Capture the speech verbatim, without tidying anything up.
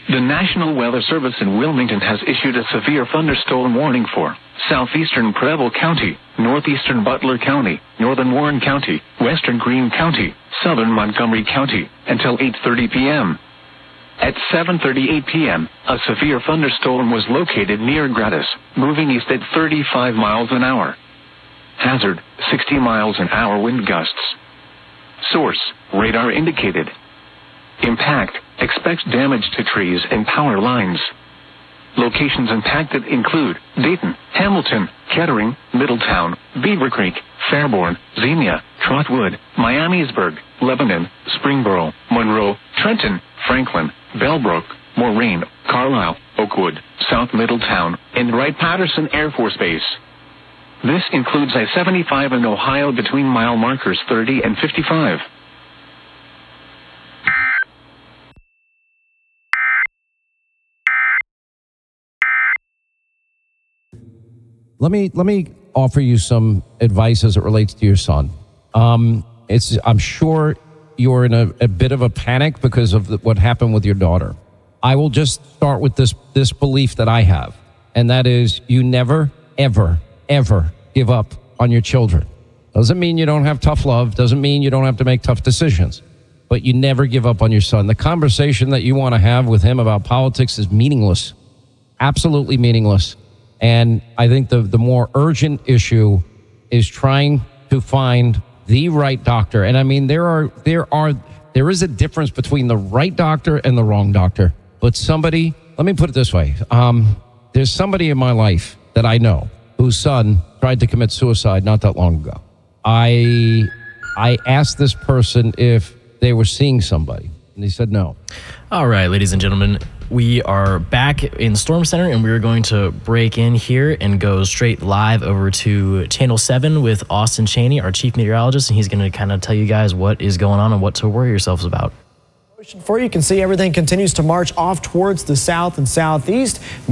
The National Weather Service in Wilmington has issued a severe thunderstorm warning for southeastern Preble County, northeastern Butler County, northern Warren County, western Greene County, southern Montgomery County, until eight thirty p.m. At seven thirty-eight p.m., a severe thunderstorm was located near Gratis, moving east at thirty-five miles an hour. Hazard, sixty miles an hour wind gusts. Source, radar indicated. Impact, expect damage to trees and power lines. Locations impacted include Dayton, Hamilton, Kettering, Middletown, Beaver Creek, Fairborn, Xenia, Trotwood, Miamisburg, Lebanon, Springboro, Monroe, Trenton, Franklin, Bellbrook, Moraine, Carlisle, Oakwood, South Middletown, and Wright-Patterson Air Force Base. This includes I seventy-five in Ohio between mile markers thirty and fifty-five. Let me let me offer you some advice as it relates to your son. Um, it's I'm sure you're in a, a bit of a panic because of the, what happened with your daughter. I will just start with this this belief that I have, and that is you never, ever, ever give up on your children. Doesn't mean you don't have tough love. Doesn't mean you don't have to make tough decisions. But you never give up on your son. The conversation that you want to have with him about politics is meaningless. Absolutely meaningless. And I think the, the more urgent issue is trying to find the right doctor. And I mean, there are, there are, there is a difference between the right doctor and the wrong doctor. But somebody, let me put it this way. Um, there's somebody in my life that I know whose son tried to commit suicide not that long ago. I, I asked this person if they were seeing somebody, and they said no. All right, ladies and gentlemen. We are back in Storm Center, and we're going to break in here and go straight live over to Channel seven with Austin Chaney, our chief meteorologist, and he's going to kind of tell you guys what is going on and what to worry yourselves about. For you can see everything continues to march off towards the south and southeast.